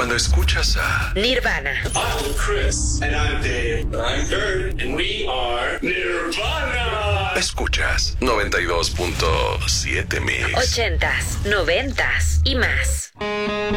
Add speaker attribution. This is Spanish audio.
Speaker 1: Cuando escuchas a
Speaker 2: Nirvana.
Speaker 3: I'm Chris. And I'm Dave. I'm Kurt. And we are Nirvana.
Speaker 1: escuchas 92.7 Mix.
Speaker 2: 80s, 90s y más.